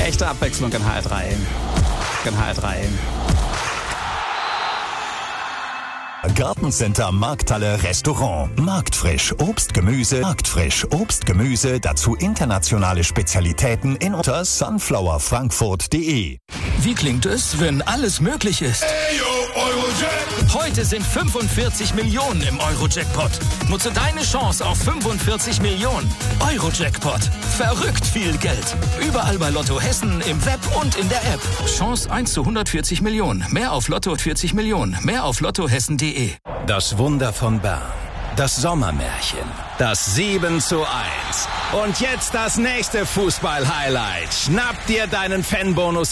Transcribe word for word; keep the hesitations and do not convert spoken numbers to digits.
Echte Abwechslung in H R drei. In H R drei. Gartencenter Markthalle Restaurant. Marktfrisch Obst, Gemüse. Marktfrisch Obst, Gemüse. Dazu internationale Spezialitäten in unter sunflower frankfurt punkt de. Wie klingt es, wenn alles möglich ist? Heute sind fünfundvierzig Millionen im Euro-Jackpot. Nutze deine Chance auf fünfundvierzig Millionen. Euro-Jackpot. Verrückt viel Geld. Überall bei Lotto Hessen, im Web und in der App. Chance eins zu hundertvierzig Millionen. Mehr auf Lotto vierzig Millionen. Mehr auf lottohessen punkt de. Das Wunder von Bern. Das Sommermärchen. Das sieben zu eins. Und jetzt das nächste Fußball-Highlight. Schnapp dir deinen Fanbonus